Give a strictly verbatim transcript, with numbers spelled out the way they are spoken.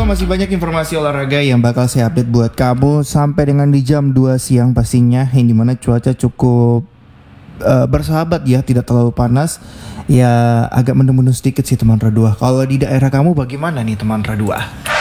masih banyak informasi olahraga yang bakal saya update buat kamu sampai dengan di jam dua siang pastinya, yang dimana cuaca cukup uh, bersahabat ya, tidak terlalu panas. Ya agak mendung-mendung sedikit sih teman Radua. Kalau di daerah kamu bagaimana nih teman Radua?